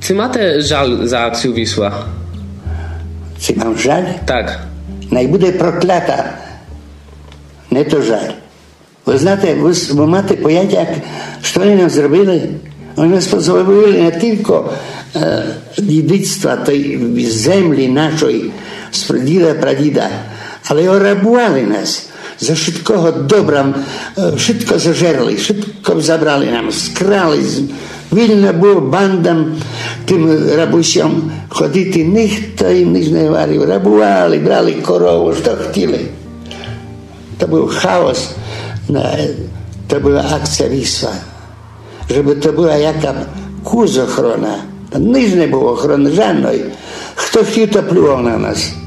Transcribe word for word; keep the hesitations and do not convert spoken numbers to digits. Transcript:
Czy macie żal za akcję Wisła? Czy mam żal? Tak. Най буде проклята. Не то жаль. Ви знаєте, ви, ви маєте поняття, що вони нам зробили? Вони нас позбавили не тільки е, дідицтва тої землі нашої, з прадіда, прадіда, але й орабували нас. За wszystkiego dobra, wszystko zażerli, wszystko zabrali nam, skrali. Wilno było bandam, tym rabusiom chodzić, nikt im nic nie warił. Rabowali, brali korowę, co chcieli. To był chaos, to była akcja Wisła. Żeby to była jaka kurz ochrona. Nic nie było ochrony żadnej. Kto chciał, to pluł na nas.